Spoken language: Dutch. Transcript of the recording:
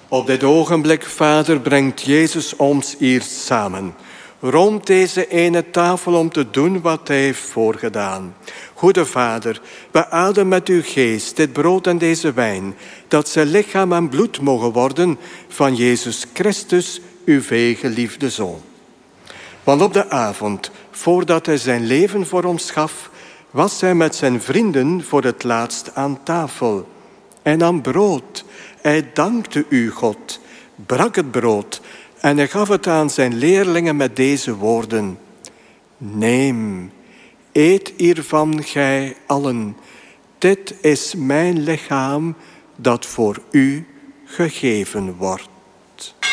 Op dit ogenblik, Vader, brengt Jezus ons hier samen. Rond deze ene tafel om te doen wat hij heeft voorgedaan. Goede Vader, beadem met uw geest dit brood en deze wijn, dat ze lichaam en bloed mogen worden van Jezus Christus, uw veelgeliefde Zoon. Want op de avond, voordat hij zijn leven voor ons gaf, was hij met zijn vrienden voor het laatst aan tafel. Hij nam brood, hij dankte u, God, brak het brood en hij gaf het aan zijn leerlingen met deze woorden. Neem, eet hiervan gij allen. Dit is mijn lichaam dat voor u gegeven wordt.